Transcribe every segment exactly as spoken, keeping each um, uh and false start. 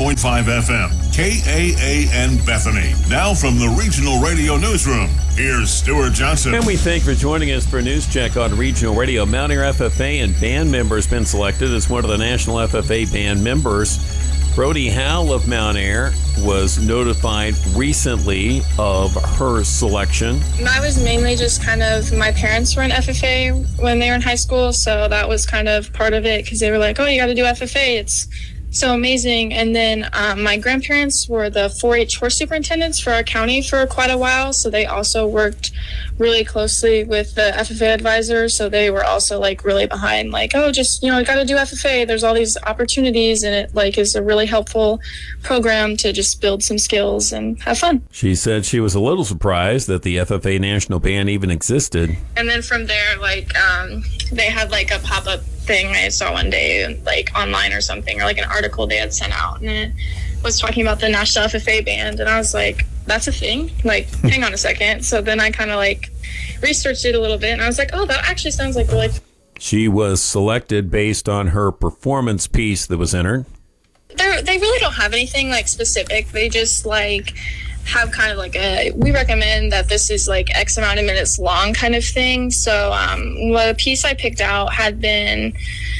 point five F M, K A A N Bethany. Now from the Regional Radio Newsroom, here's Stuart Johnson. And we thank you for joining us for a news check on Regional Radio. Mount Air F F A and band member has been selected as one of the National F F A band members. Brody Howell of Mount Air was notified recently of her selection. I was mainly just kind of, my parents were in F F A when they were in high school, so that was kind of part of it, because they were like, oh, you got to do F F A. It's so amazing. And then um, my grandparents were the four H horse superintendents for our county for quite a while, so they also worked really closely with the F F A advisor, so they were also like really behind, like, oh, just, you know, you got to do F F A. There's all these opportunities, and it like is a really helpful program to just build some skills and have fun. She said she was a little surprised that the F F A National Band even existed. And then from there, like, um, they had like a pop-up thing I saw one day, like online or something, or like an article they had sent out, and it was talking about the National F F A Band, and I was like, that's a thing? Like, hang on a second. So then I kind of like researched it a little bit, and I was like, oh, that actually sounds like really fun. She was selected based on her performance piece that was entered. They're, they really don't have anything like specific. They just like have kind of like a, we recommend that this is like X amount of minutes long kind of thing. So um, the piece I picked out had been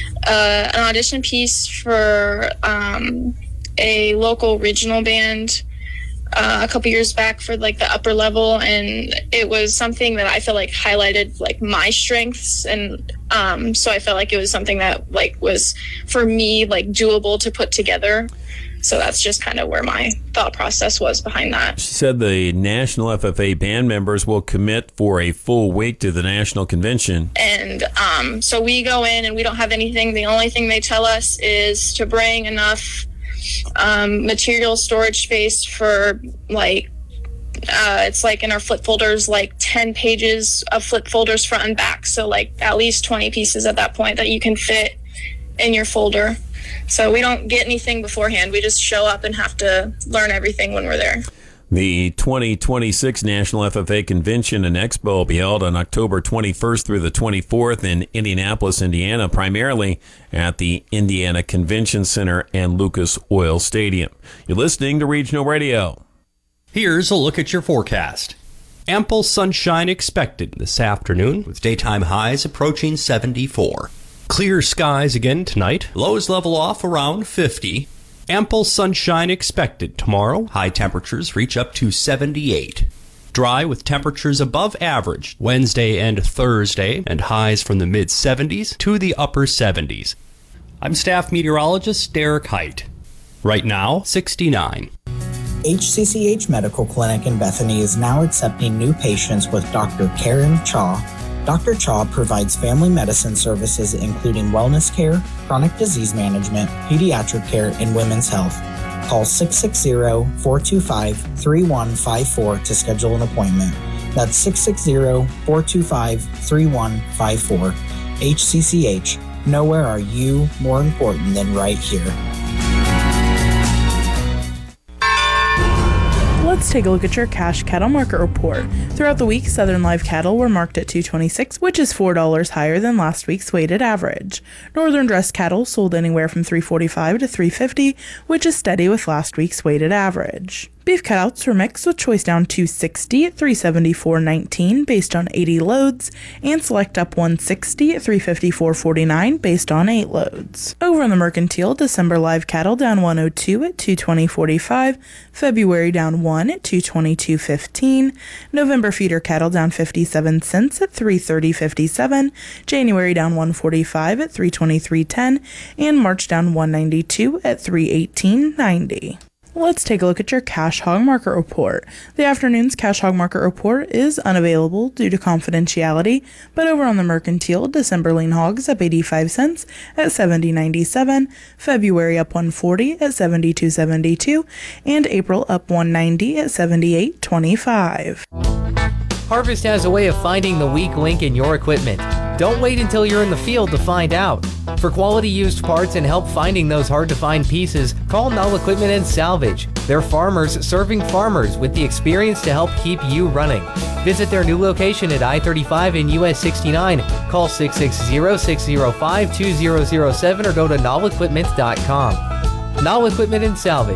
uh, an audition piece for um, a local regional band uh, a couple years back for like the upper level, and it was something that I feel like highlighted like my strengths, and um, so I felt like it was something that like was for me like doable to put together. So that's just kind of where my thought process was behind that. She said the National F F A band members will commit for a full week to the national convention. And um, so we go in and we don't have anything. The only thing they tell us is to bring enough um, material storage space for like, uh, it's like in our flip folders, like ten pages of flip folders front and back. So like at least twenty pieces at that point that you can fit in your folder. So we don't get anything beforehand. We just show up and have to learn everything when we're there. The twenty twenty-six National F F A Convention and Expo will be held on October twenty-first through the twenty-fourth in Indianapolis, Indiana, primarily at the Indiana Convention Center and Lucas Oil Stadium. You're listening to Regional Radio. Here's a look at your forecast. Ample sunshine expected this afternoon, with daytime highs approaching seventy-four. Clear skies again tonight. Lows level off around fifty. Ample sunshine expected tomorrow. High temperatures reach up to seventy-eight. Dry with temperatures above average Wednesday and Thursday, and highs from the mid seventies to the upper seventies. I'm staff meteorologist Derek Height. Right now, sixty-nine. H C C H Medical Clinic in Bethany is now accepting new patients with Doctor Karen Chaw. Doctor Chaw provides family medicine services including wellness care, chronic disease management, pediatric care, and women's health. Call six six zero, four two five, three one five four to schedule an appointment. That's six six zero, four two five, three one five four. H C C H. Nowhere are you more important than right here. Let's take a look at your cash cattle market report. Throughout the week, Southern live cattle were marked at two twenty-six, which is four dollars higher than last week's weighted average. Northern dressed cattle sold anywhere from three forty-five to three fifty, which is steady with last week's weighted average. Beef cutouts were mixed with choice down two sixty at three seventy-four nineteen based on eighty loads, and select up one sixty at three fifty-four forty-nine based on eight loads. Over on the mercantile, December live cattle down one oh two at two twenty forty-five, February down one at two twenty-two fifteen, November feeder cattle down fifty-seven cents at three thirty fifty-seven, January down one forty-five at three twenty-three ten, and March down one ninety-two at three eighteen ninety. Let's take a look at your cash hog market report. The afternoon's cash hog market report is unavailable due to confidentiality, but over on the mercantile, December lean hogs up eighty-five cents at seventy ninety-seven, February up one forty at seventy-two seventy-two, and April up one ninety at seventy-eight twenty-five. Harvest has a way of finding the weak link in your equipment. Don't wait until you're in the field to find out. For quality used parts and help finding those hard-to-find pieces, call Null Equipment and Salvage. They're farmers serving farmers with the experience to help keep you running. Visit their new location at I thirty-five and U S sixty-nine. Call six six zero, six zero five, two zero zero seven or go to null equipment dot com. Null Equipment and Salvage.